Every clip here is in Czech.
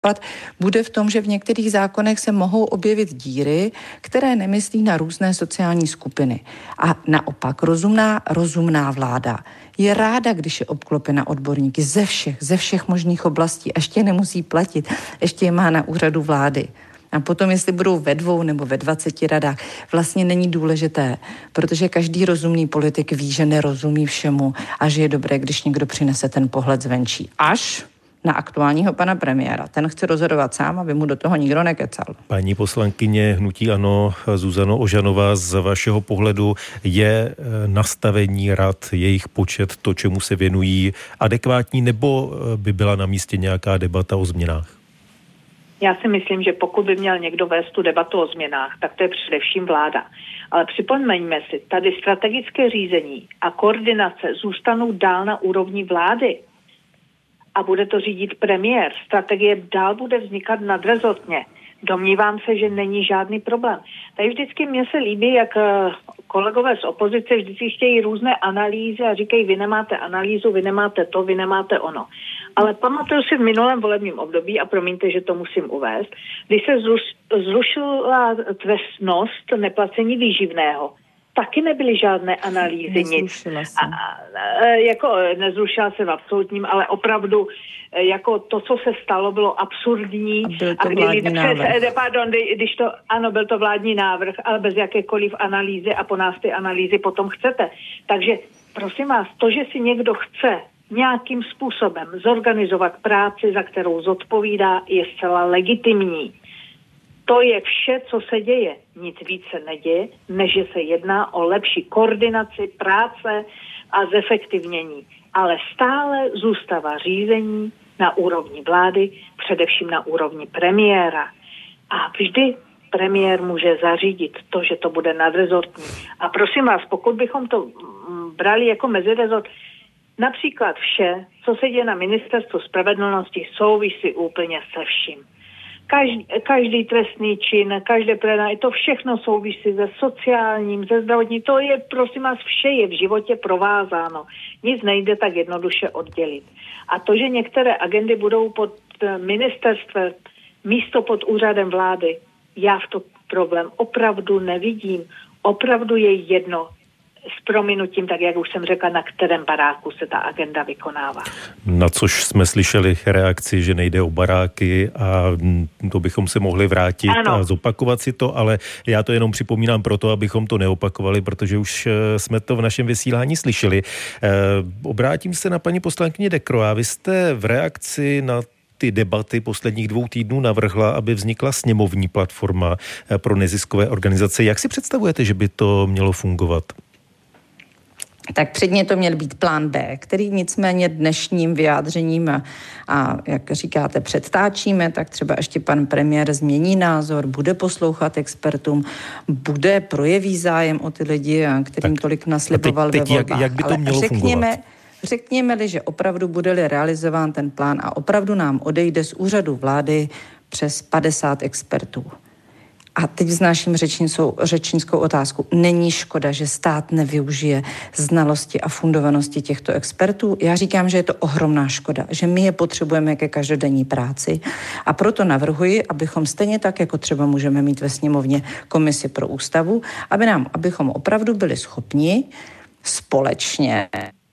bude v tom, že v některých zákonech se mohou objevit díry, které nemyslí na různé sociální skupiny. A naopak rozumná vláda je ráda, když je obklopena odborníky ze všech možných oblastí. Ještě nemusí platit, ještě je má na úřadu vlády. A potom, jestli budou ve 2 nebo ve 20 radách, vlastně není důležité, protože každý rozumný politik ví, že nerozumí všemu a že je dobré, když někdo přinese ten pohled zvenčí. Až na aktuálního pana premiéra. Ten chce rozhodovat sám, aby mu do toho nikdo nekecal. Paní poslankyně hnutí ANO Zuzano Ožanová, z vašeho pohledu je nastavení rad, jejich počet, to, čemu se věnují, adekvátní, nebo by byla na místě nějaká debata o změnách? Já si myslím, že pokud by měl někdo vést tu debatu o změnách, tak to je především vláda. Ale připomeňme si, tady strategické řízení a koordinace zůstanou dál na úrovni vlády. A bude to řídit premiér. Strategie dál bude vznikat nadrezortně. Domnívám se, že není žádný problém. Tady vždycky mně se líbí, jak kolegové z opozice vždycky chtějí různé analýzy a říkají, vy nemáte analýzu, vy nemáte to, vy nemáte ono. Ale pamatuju si v minulém volebním období, a promiňte, že to musím uvést, když se zrušila trestnost neplacení výživného, taky nebyly žádné analýzy, nic. Nezrušila se v absolutním, ale opravdu jako to, co se stalo, bylo absurdní. A byl to vládní návrh, ale bez jakékoliv analýzy a po nás ty analýzy potom chcete. Takže prosím vás, to, že si někdo chce nějakým způsobem zorganizovat práci, za kterou zodpovídá, je zcela legitimní. To je vše, co se děje. Nic víc se neděje, než že se jedná o lepší koordinaci práce a zefektivnění. Ale stále zůstává řízení na úrovni vlády, především na úrovni premiéra. A vždy premiér může zařídit to, že to bude nadrezortní. A prosím vás, pokud bychom to brali jako mezirezort, například vše, co se děje na ministerstvu spravedlnosti, souvisí úplně se vším. Každý trestný čin, každé predání, to všechno souvisí se sociálním, se zdravotním, to je, prosím vás, vše je v životě provázáno. Nic nejde tak jednoduše oddělit. A to, že některé agendy budou pod ministerstvem, místo pod úřadem vlády, já v to problém opravdu nevidím. Opravdu je jedno, s prominutím, tak jak už jsem řekla, na kterém baráku se ta agenda vykonává. Na což jsme slyšeli reakci, že nejde o baráky a to bychom se mohli vrátit a zopakovat si to, ale já to jenom připomínám proto, abychom to neopakovali, protože už jsme to v našem vysílání slyšeli. Obrátím se na paní poslankyni Decroix. Vy jste v reakci na ty debaty posledních 2 týdnů navrhla, aby vznikla sněmovní platforma pro neziskové organizace. Jak si představujete, že by to mělo fungovat? Tak předně to měl být plán B, který nicméně dnešním vyjádřením a jak říkáte, předtáčíme, tak třeba ještě pan premiér změní názor, bude poslouchat expertům, projeví zájem o ty lidi, kterým tolik nasliboval ve volbách. Jak by to mělo fungovat? Řekněme-li, že opravdu bude-li realizován ten plán a opravdu nám odejde z úřadu vlády přes 50 expertů. A teď vznáším řečnickou otázku. Není škoda, že stát nevyužije znalosti a fundovanosti těchto expertů? Já říkám, že je to ohromná škoda, že my je potřebujeme ke každodenní práci a proto navrhuji, abychom stejně tak, jako třeba můžeme mít ve sněmovně komisi pro ústavu, abychom opravdu byli schopni společně.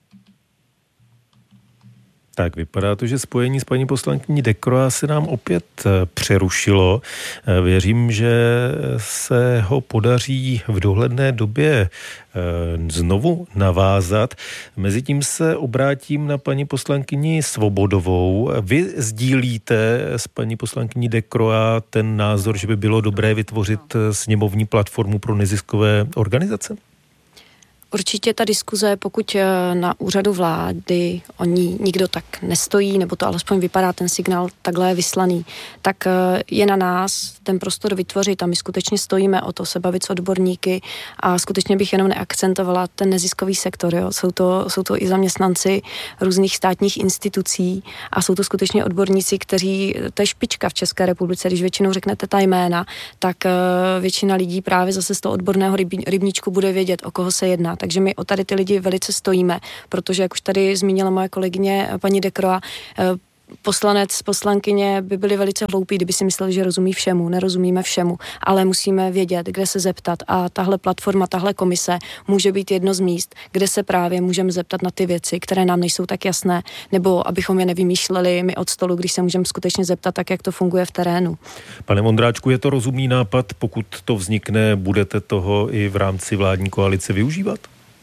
Tak vypadá to, že spojení s paní poslankyní Decroix se nám opět přerušilo. Věřím, že se ho podaří v dohledné době znovu navázat. Mezitím se obrátím na paní poslankyni Svobodovou. Vy sdílíte s paní poslankyní Decroix ten názor, že by bylo dobré vytvořit sněmovní platformu pro neziskové organizace? Určitě ta diskuze, pokud na úřadu vlády o ní nikdo tak nestojí, nebo to alespoň vypadá ten signál takhle vyslaný, tak je na nás ten prostor vytvořit a my skutečně stojíme o to se bavit s odborníky a skutečně bych jenom neakcentovala ten neziskový sektor. Jo. Jsou to i zaměstnanci různých státních institucí a jsou to skutečně odborníci, kteří, to je špička v České republice, když většinou řeknete ta jména, tak většina lidí právě zase z toho odborného rybníčku bude vědět, o koho se jedná. Takže my o tady ty lidi velice stojíme, protože, jak už tady zmínila moje kolegyně paní Decroix, poslanec, poslankyně by byli velice hloupí, kdyby si mysleli, že rozumí všemu. Nerozumíme všemu, ale musíme vědět, kde se zeptat. A tahle platforma, tahle komise může být jedno z míst, kde se právě můžeme zeptat na ty věci, které nám nejsou tak jasné, nebo abychom je nevymýšleli my od stolu, když se můžeme skutečně zeptat tak, jak to funguje v terénu. Pane Vondráčku, je to rozumný nápad? Pokud to vznikne, budete toho i v rámci vládní koalice využívat?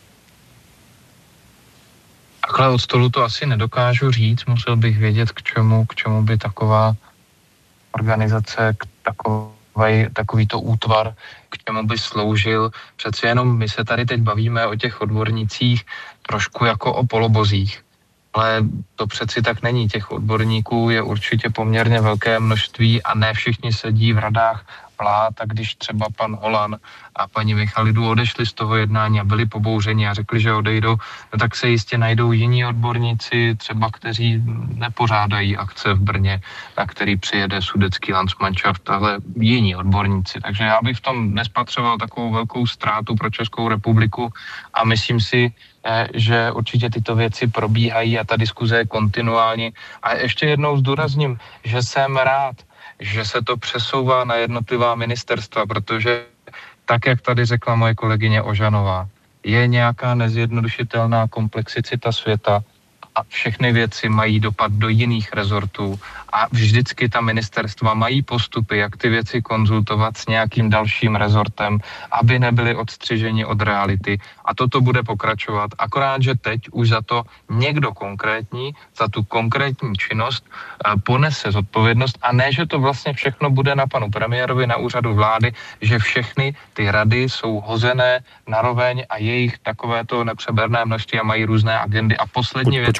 Takhle od stolu to asi nedokážu říct, musel bych vědět, k čemu by taková organizace, takovýto útvar, k čemu by sloužil. Přeci jenom my se tady teď bavíme o těch odbornících trošku jako o polobozích, ale to přeci tak není. Těch odborníků je určitě poměrně velké množství a ne všichni sedí v radách vlád, a když třeba pan Holan a paní Michalidu odešli z toho jednání a byli pobouřeni a řekli, že odejdou, no tak se jistě najdou jiní odborníci, třeba kteří nepořádají akce v Brně, na který přijede Sudetský Landsmannschaft, ale jiní odborníci. Takže já bych v tom nespatřoval takovou velkou ztrátu pro Českou republiku a myslím si, že určitě tyto věci probíhají a ta diskuze je kontinuální. A ještě jednou zdůrazním, že jsem rád, že se to přesouvá na jednotlivá ministerstva, protože tak, jak tady řekla moje kolegyně Ožanová, je nějaká nezjednodušitelná komplexicita světa a všechny věci mají dopad do jiných rezortů a vždycky ta ministerstva mají postupy, jak ty věci konzultovat s nějakým dalším rezortem, aby nebyly odstřiženi od reality. A toto bude pokračovat. Akorát, že teď už za to někdo konkrétní, za tu konkrétní činnost ponese zodpovědnost a ne, že to vlastně všechno bude na panu premiérovi, na úřadu vlády, že všechny ty rady jsou hozené naroveň a jejich takovéto nepřeberné množství a mají různé agendy. A poslední věc,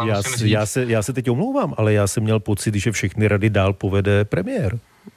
já se teď omlouvám, ale já jsem měl pocit, že všechny rady dál povede premiér.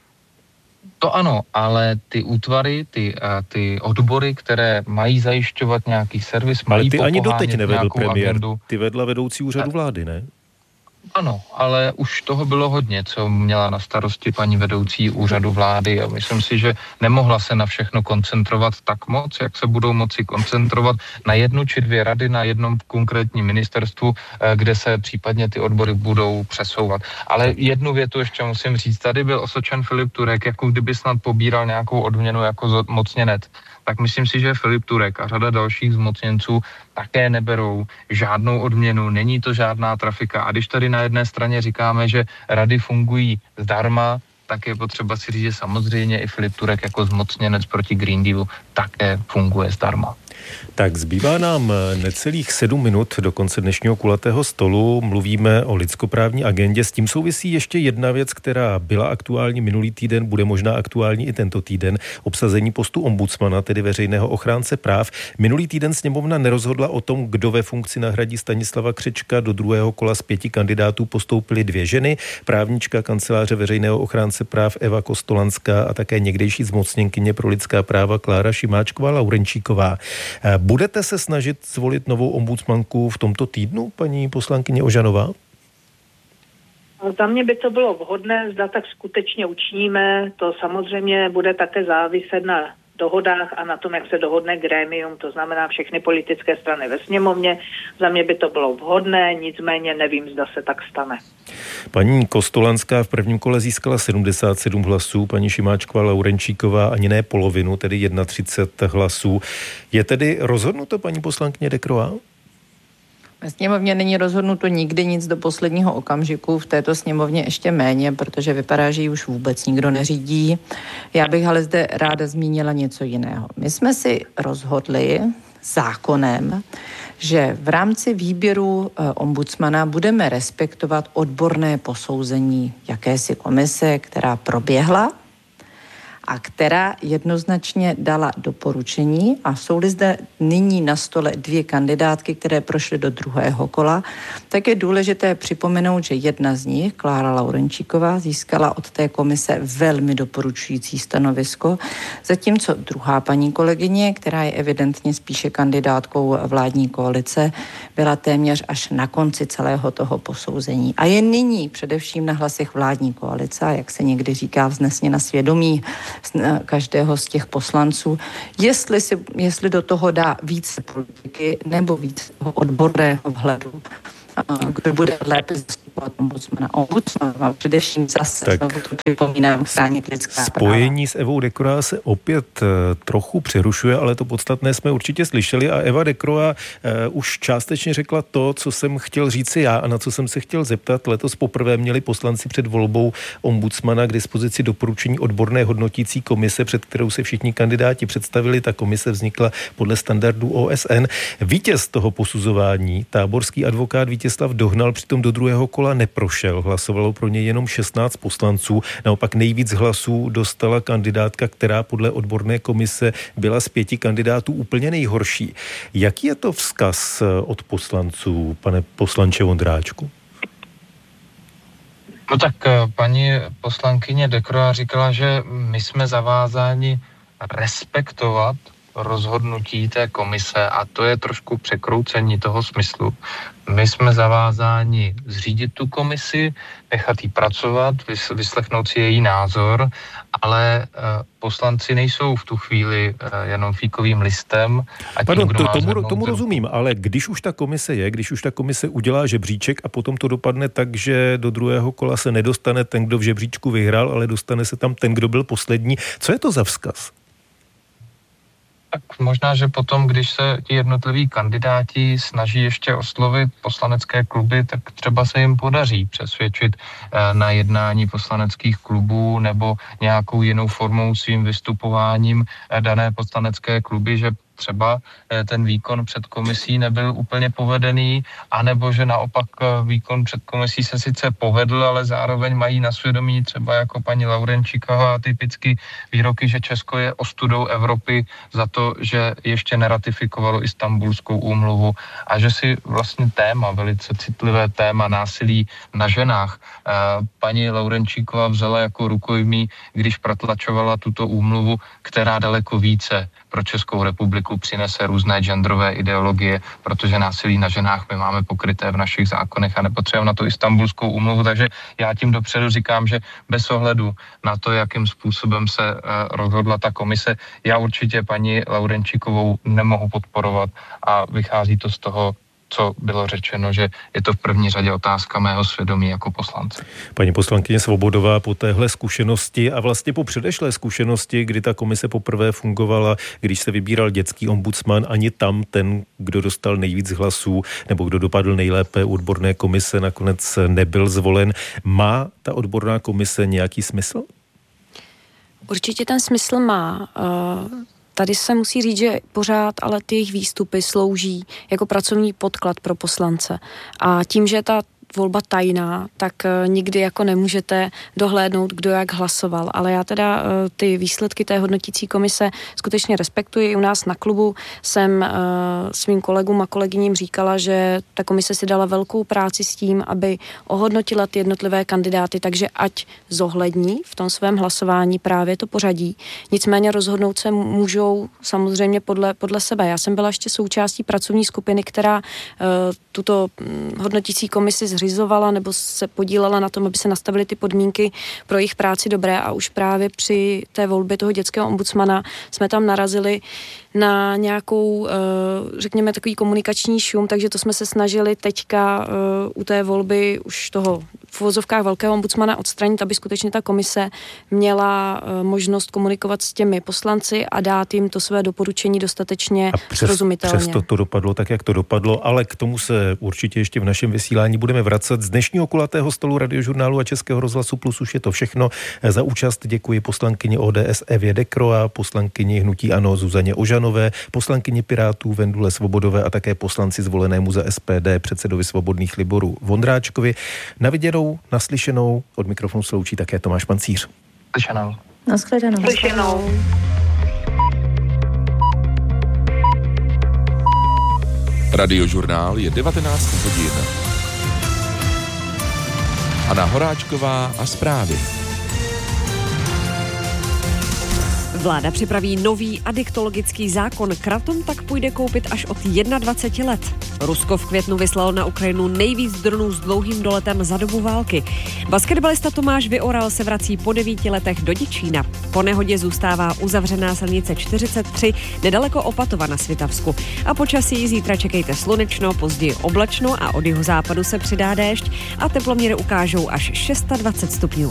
To ano, ale ty útvary, ty odbory, které mají zajišťovat nějaký servis, mají popohánět. Ale ty ani doteď nevedl premiér, agendu. Ty vedla vedoucí úřadu vlády, ne? Ano, ale už toho bylo hodně, co měla na starosti paní vedoucí úřadu vlády a myslím si, že nemohla se na všechno koncentrovat tak moc, jak se budou moci koncentrovat na jednu či dvě rady na jednom konkrétním ministerstvu, kde se případně ty odbory budou přesouvat. Ale jednu větu ještě musím říct, tady byl osočen Filip Turek, jako kdyby snad pobíral nějakou odměnu jako zmocněnec. Tak myslím si, že Filip Turek a řada dalších zmocněnců také neberou žádnou odměnu, není to žádná trafika. A když tady na jedné straně říkáme, že rady fungují zdarma, tak je potřeba si říct, že samozřejmě i Filip Turek jako zmocněnec proti Green Dealu také funguje zdarma. Tak zbývá nám necelých 7 minut do konce dnešního kulatého stolu. Mluvíme o lidskoprávní agendě. S tím souvisí ještě jedna věc, která byla aktuální minulý týden, bude možná aktuální i tento týden. Obsazení postu ombudsmana, tedy veřejného ochránce práv. Minulý týden sněmovna nerozhodla o tom, kdo ve funkci nahradí Stanislava Křečka. Do druhého kola z 5 kandidátů postoupily 2 ženy. Právnička kanceláře veřejného ochránce práv Eva Kostolanská a také někdejší zmocněnkyně pro lidská práva Klára Šimáčková-Laurenčíková. Budete se snažit zvolit novou ombudsmanku v tomto týdnu, paní poslankyně Ožanová? Za mě by to bylo vhodné, zda tak skutečně učiníme. To samozřejmě bude také záviset na dohodách a na tom, jak se dohodne grémium, to znamená všechny politické strany ve sněmovně. Za mě by to bylo vhodné, nicméně nevím, zda se tak stane. Paní Kostolanská v prvním kole získala 77 hlasů, paní Šimáčková-Laurenčíková ani ne polovinu, tedy 31 hlasů. Je tedy rozhodnuto, paní poslankyně Dekroa? Ve sněmovně není rozhodnuto nikdy nic do posledního okamžiku, v této sněmovně ještě méně, protože vypadá, že ji už vůbec nikdo neřídí. Já bych ale zde ráda zmínila něco jiného. My jsme si rozhodli zákonem, že v rámci výběru ombudsmana budeme respektovat odborné posouzení jakési komise, která proběhla a která jednoznačně dala doporučení a jsou-li zde nyní na stole 2 kandidátky, které prošly do druhého kola, tak je důležité připomenout, že jedna z nich, Klára Laurenčíková, získala od té komise velmi doporučující stanovisko, zatímco druhá paní kolegyně, která je evidentně spíše kandidátkou vládní koalice, byla téměř až na konci celého toho posouzení. A je nyní především na hlasech vládní koalice, jak se někdy říká vznesně na svědomí každého z těch poslanců, jestli do toho dá více politiky nebo víc odborného vhledu, kdo bude lépe zastupovat zastupovat ombudsmana. Ombudsman má především zase, znovu to připomínám, chránit lidská práva. Spojení s Evou Decroix se opět trochu přerušuje, ale to podstatné jsme určitě slyšeli a Eva Decroix už částečně řekla to, co jsem chtěl říci já a na co jsem se chtěl zeptat. Letos poprvé měli poslanci před volbou ombudsmana k dispozici doporučení odborné hodnotící komise, před kterou se všichni kandidáti představili. Ta komise vznikla podle standardů OSN. Vítěz toho posuzování, táborský advokát Vítězslav Dohnal, přitom do druhého kola neprošel. Hlasovalo pro něj jenom 16 poslanců. Naopak nejvíc hlasů dostala kandidátka, která podle odborné komise byla z 5 kandidátů úplně nejhorší. Jaký je to vzkaz od poslanců, pane poslanče Vondráčku? No tak paní poslankyně Decroix říkala, že my jsme zavázáni respektovat rozhodnutí té komise a to je trošku překroucení toho smyslu. My jsme zavázáni zřídit tu komisi, nechat jí pracovat, vyslechnout si její názor, ale poslanci nejsou v tu chvíli jenom fíkovým listem. Tomu rozumím, ale když už ta komise je, když už ta komise udělá žebříček a potom to dopadne tak, že do druhého kola se nedostane ten, kdo v žebříčku vyhrál, ale dostane se tam ten, kdo byl poslední. Co je to za vzkaz? Tak možná, že potom, když se ti jednotliví kandidáti snaží ještě oslovit poslanecké kluby, tak třeba se jim podaří přesvědčit na jednání poslaneckých klubů nebo nějakou jinou formou svým vystupováním dané poslanecké kluby, že třeba ten výkon před komisí nebyl úplně povedený, anebo že naopak výkon před komisí se sice povedl, ale zároveň mají na svědomí třeba jako paní Laurenčíková typicky výroky, že Česko je ostudou Evropy za to, že ještě neratifikovalo Istanbulskou úmluvu a že si vlastně téma, velice citlivé téma násilí na ženách, paní Laurenčíková vzala jako rukojmí, když protlačovala tuto úmluvu, která daleko více pro Českou republiku přinese různé genderové ideologie, protože násilí na ženách my máme pokryté v našich zákonech a nepotřebujeme na to Istanbulskou úmluvu, takže já tím dopředu říkám, že bez ohledu na to, jakým způsobem se rozhodla ta komise, já určitě paní Laurenčíkovou nemohu podporovat a vychází to z toho, co bylo řečeno, že je to v první řadě otázka mého svědomí jako poslance. Paní poslankyně Svobodová, po téhle zkušenosti a vlastně po předešlé zkušenosti, kdy ta komise poprvé fungovala, když se vybíral dětský ombudsman, ani tam ten, kdo dostal nejvíc hlasů nebo kdo dopadl nejlépe u odborné komise, nakonec nebyl zvolen. Má ta odborná komise nějaký smysl? Určitě ten smysl má. Tady se musí říct, že pořád ale ty jejich výstupy slouží jako pracovní podklad pro poslance. A tím, že ta volba tajná, tak nikdy jako nemůžete dohlédnout, kdo jak hlasoval. Ale já teda ty výsledky té hodnotící komise skutečně respektuji. U nás na klubu jsem svým kolegům a kolegyním říkala, že ta komise si dala velkou práci s tím, aby ohodnotila ty jednotlivé kandidáty, takže ať zohlední v tom svém hlasování právě to pořadí. Nicméně rozhodnout se můžou samozřejmě podle sebe. Já jsem byla ještě součástí pracovní skupiny, která tuto hodnotící komisi zřizovala nebo se podílela na tom, aby se nastavily ty podmínky pro jejich práci dobré a už právě při té volbě toho dětského ombudsmana jsme tam narazili na nějakou, řekněme, takový komunikační šum, takže to jsme se snažili teďka u té volby už toho v uvozovkách velkého ombudsmana odstranit, aby skutečně ta komise měla možnost komunikovat s těmi poslanci a dát jim to své doporučení dostatečně srozumitelně. Přesto to dopadlo tak, jak to dopadlo, ale k tomu se určitě ještě v našem vysílání budeme vracet. Z dnešního kulatého stolu Radiožurnálu a Českého rozhlasu Plus už je to všechno. Za účast děkuji poslankyni ODS Evě Decroix, poslankyni hnutí ANO Zuzaně Ožanové, poslankyni Pirátů Vendule Svobodové a také poslanci zvolenému za SPD předsedovi Svobodných Liborů Vondráčkovi. Na viděnou, naslyšenou, od mikrofonu sloučí také Tomáš Pancíř. Slyšenou. Naschledanou. Slyšenou. Radiožurnál je 19 hodin. Anna Horáčková a zprávy. Vláda připraví nový adiktologický zákon. Kratom tak půjde koupit až od 21 let. Rusko v květnu vyslalo na Ukrajinu nejvíc dronů s dlouhým doletem za dobu války. Basketbalista Tomáš Vyoral se vrací po 9 letech do Děčína. Po nehodě zůstává uzavřená silnice 43 nedaleko Opatova na Svitavsku. A počasí zítra čekejte slunečno, později oblačno a od jihozápadu se přidá déšť a teploměry ukážou až 26 stupňů.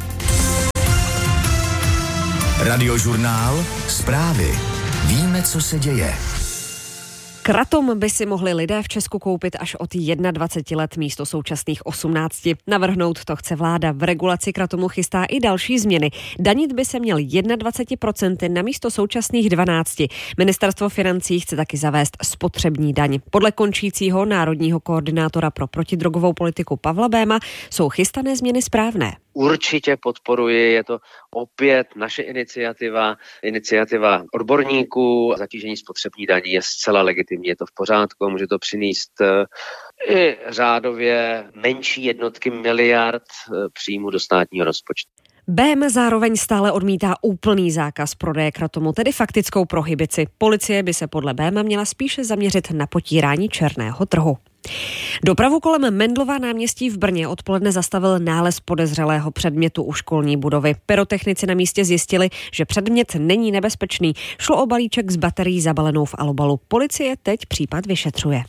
Radiožurnál, zprávy. Víme, co se děje. Kratom by si mohli lidé v Česku koupit až od 21 let místo současných 18. Navrhnout to chce vláda. V regulaci kratomu chystá i další změny. Danit by se měl 21% na místo současných 12. Ministerstvo financí chce taky zavést spotřební daň. Podle končícího národního koordinátora pro protidrogovou politiku Pavla Béma jsou chystané změny správné. Určitě podporuji, je to opět naše iniciativa odborníků. Zatížení spotřební daní je zcela legitimní, je to v pořádku, může to přinést i řádově menší jednotky miliard příjmu do státního rozpočtu. BM zároveň stále odmítá úplný zákaz prodeje kratomu, tedy faktickou prohibici. Policie by se podle BM měla spíše zaměřit na potírání černého trhu. Dopravu kolem Mendlova náměstí v Brně odpoledne zastavil nález podezřelého předmětu u školní budovy. Pyrotechnici na místě zjistili, že předmět není nebezpečný. Šlo o balíček s baterií zabalenou v alubalu. Policie teď případ vyšetřuje.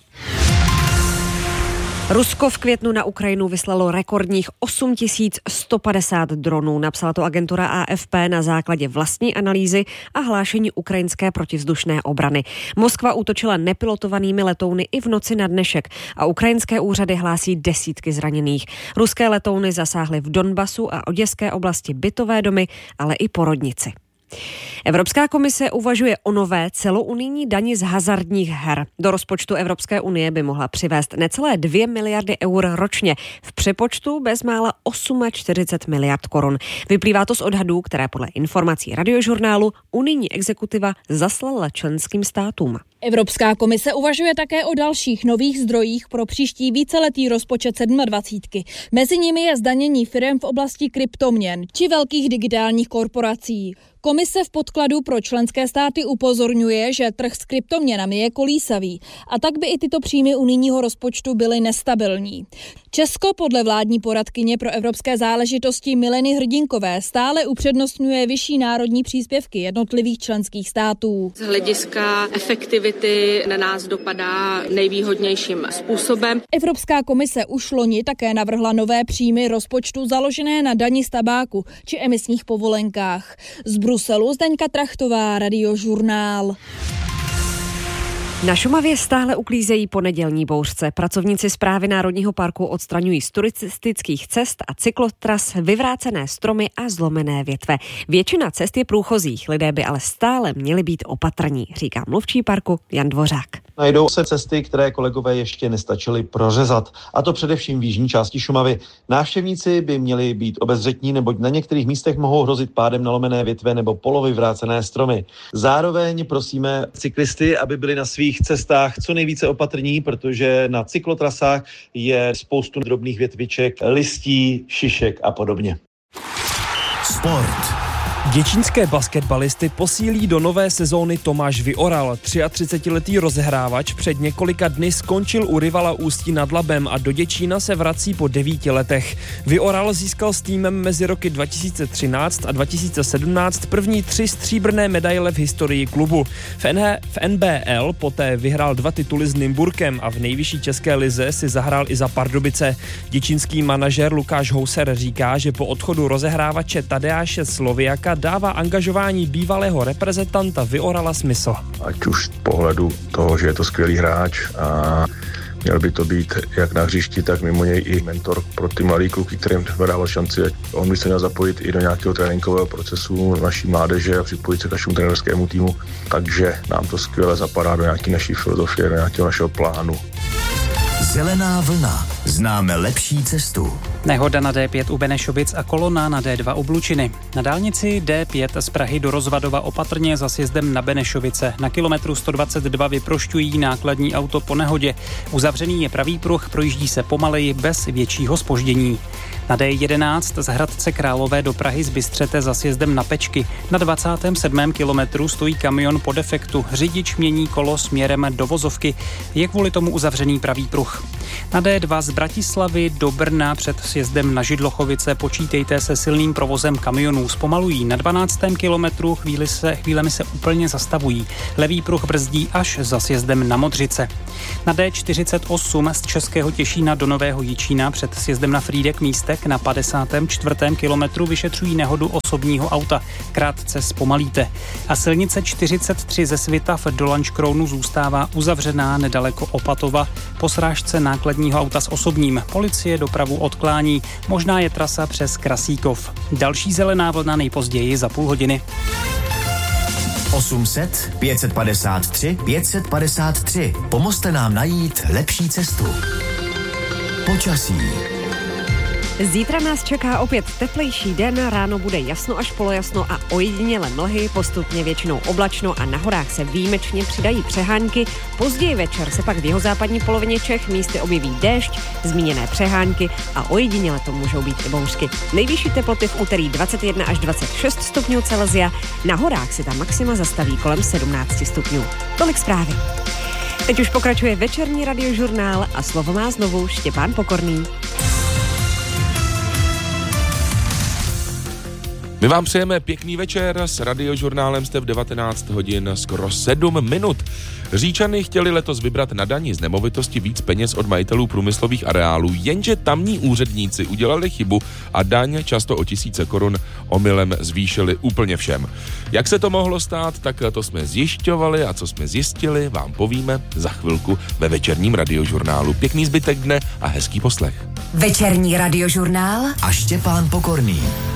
Rusko v květnu na Ukrajinu vyslalo rekordních 8150 dronů. Napsala to agentura AFP na základě vlastní analýzy a hlášení ukrajinské protivzdušné obrany. Moskva útočila nepilotovanými letouny i v noci na dnešek a ukrajinské úřady hlásí desítky zraněných. Ruské letouny zasáhly v Donbasu a oděské oblasti bytové domy, ale i porodnici. Evropská komise uvažuje o nové celounijní dani z hazardních her. Do rozpočtu Evropské unie by mohla přivést necelé 2 miliardy eur ročně. V přepočtu bezmála 48 miliard korun. Vyplývá to z odhadů, které podle informací Radiožurnálu unijní exekutiva zaslala členským státům. Evropská komise uvažuje také o dalších nových zdrojích pro příští víceletý rozpočet 27. Mezi nimi je zdanění firem v oblasti kryptoměn či velkých digitálních korporací. Komise v podkladu pro členské státy upozorňuje, že trh s kryptoměnami je kolísavý a tak by i tyto příjmy unijního rozpočtu byly nestabilní. Česko podle vládní poradkyně pro evropské záležitosti Mileny Hrdinkové stále upřednostňuje vyšší národní příspěvky jednotlivých členských států. Z hlediska efektivity na nás dopadá nejvýhodnějším způsobem. Evropská komise už loni také navrhla nové příjmy rozpočtu založené na dani z tabáku či emisních povolenkách. Z Bruselu Zdeňka Trachtová, Radiožurnál. Na Šumavě stále uklízejí po nedělní bouřce. Pracovníci Správy Národního parku odstraňují z turistických cest a cyklotras vyvrácené stromy a zlomené větve. Většina cest je průchozích, lidé by ale stále měli být opatrní, říká mluvčí parku Jan Dvořák. Najdou se cesty, které kolegové ještě nestačili prořezat, a to především v jižní části Šumavy. Návštěvníci by měli být obezřetní, neboť na některých místech mohou hrozit pádem nalomené větve nebo polovivrácené stromy. Zároveň prosíme cyklisty, aby byli na svých cestách co nejvíce opatrní, protože na cyklotrasách je spoustu drobných větviček, listí, šišek a podobně. Sport. Děčínské basketbalisty posílí do nové sezóny Tomáš Vyoral. 33letý rozehrávač před několika dny skončil u rivala Ústí nad Labem a do Děčína se vrací po 9 letech. Vyoral získal s týmem mezi roky 2013 a 2017 první 3 stříbrné medaile v historii klubu. V NBL poté vyhrál 2 tituly s Nymburkem a v nejvyšší české lize si zahrál i za Pardubice. Děčínský manažer Lukáš Houser říká, že po odchodu rozehrávače Tadeáše Sloviaka dává angažování bývalého reprezentanta Vyorala smysl. Ať už z pohledu toho, že je to skvělý hráč a měl by to být jak na hřišti, tak mimo něj i mentor pro ty mladý kluky, kterým dával šanci. On by se měl zapojit i do nějakého tréninkového procesu naší mládeže a připojit se k našemu trenérskému týmu. Takže nám to skvěle zapadá do nějaké naší filozofie, do nějakého našeho plánu. Zelená vlna. Známe lepší cestu. Nehoda na D5 u Benešovic a kolona na D2 u Blučiny. Na dálnici D5 z Prahy do Rozvadova opatrně za sjezdem na Benešovice. Na kilometru 122 vyprošťují nákladní auto po nehodě. Uzavřený je pravý pruh, projíždí se pomaleji bez většího zpoždění. Na D11 z Hradce Králové do Prahy z Bystřete za sjezdem na Pečky. Na 27. kilometru stojí kamion po defektu. Řidič mění kolo směrem do vozovky. Je kvůli tomu uzavřený pravý pruh. Na D2 z Bratislavy do Brna před sjezdem na Židlochovice počítejte se silným provozem kamionů. Zpomalují. Na 12. kilometru chvílemi se úplně zastavují. Levý pruh brzdí až za sjezdem na Modřice. Na D48 z Českého Těšína do Nového Jičína před sjezdem na Frýdek Místek na 54. kilometru vyšetřují nehodu osobního auta. Krátce zpomalíte. A silnice 43 ze Svitav do Lanškrounu zůstává uzavřená nedaleko Opatova po srážce nákladního auta s osobním. Policie dopravu odklání. Možná je trasa přes Krasíkov. Další zelená vlna nejpozději za půl hodiny. 800 553 553. Pomozte nám najít lepší cestu. Počasí. Zítra nás čeká opět teplejší den, ráno bude jasno až polojasno a ojediněle mlhy, postupně většinou oblačno a na horách se výjimečně přidají přehánky. Později večer se pak v jihozápadní polovině Čech místy objeví déšť, zmíněné přehánky a ojediněle to můžou být i bouřky. Nejvyšší teploty v úterý 21 až 26 stupňů Celsia, na horách se ta maxima zastaví kolem 17 stupňů. Tolik zprávy. Teď už pokračuje večerní radiožurnál a slovo má znovu Štěpán Pokorný. My vám přejeme pěkný večer, s radiožurnálem jste v 19 hodin skoro 7 minut. Říčany chtěli letos vybrat na dani z nemovitosti víc peněz od majitelů průmyslových areálů, jenže tamní úředníci udělali chybu a daň často o tisíce korun omylem zvýšili úplně všem. Jak se to mohlo stát, tak to jsme zjišťovali a co jsme zjistili, vám povíme za chvilku ve večerním radiožurnálu. Pěkný zbytek dne a hezký poslech. Večerní radiožurnál a Štěpán Pokorný.